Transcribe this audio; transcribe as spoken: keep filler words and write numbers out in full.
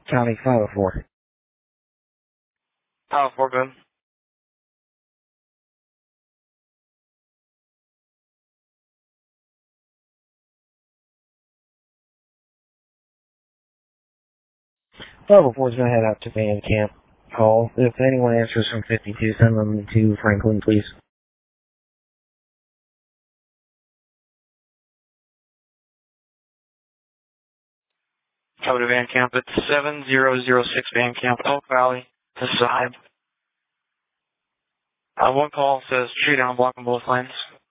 County five oh four. five oh four, good. five oh four is going to head out to Van Camp. Call. If anyone answers from fifty-two, send them to Franklin, please. Cover to Van Camp. It's seven zero zero six Van Camp, Oak Valley, to side. Uh, one call says tree down, blocking both lanes.